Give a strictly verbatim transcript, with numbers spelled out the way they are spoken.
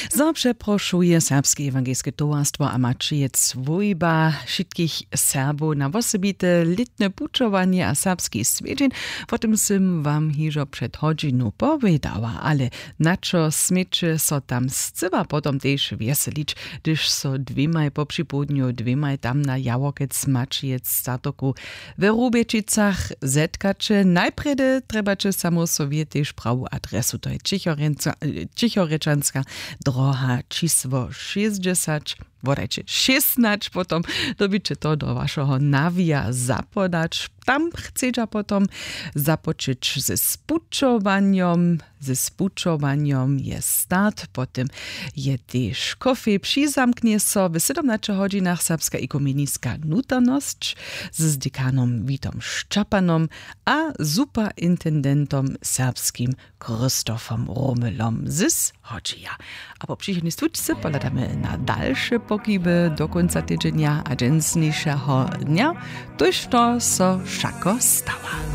Zo przeproszuje Serbskie Ewangelskie Towarstwo a Mačiec Vojba wszystkich Serbów na osobite letne puczowanie a serbski swiedzień. Potem sam wam hiżo przed godziną powiedziała, ale na co smiecze so tam scywa potom też weselić, gdyż so dwiemaj po przypołudniu, dwiemaj tam na Jałokec Mačiec Statoku w Rubiecicach zetkacze. Najpredy trebacze samo sobie też prawu adresu, to jest Cichoreczanska droha číslo šestdesiat, vodajcie šestnásť, potom dobicie to do waszego nawija zapodać. Tam chcecie potom zapocząć ze spuczowaniem. Ze spuczowaniem jest start, potem je też kofie przyzamknie so. W siedemnastych godzinach serbska ekumenicka nutarność z dekanom Witom Szczapanom a superintendentom serbskim Krzysztofom Romylom z Hodzija. A po przyjemnej stłuczce poladamy na dalsze pokiby do końca tygodnia a dzienniejszego dnia, toż to so wszako stała.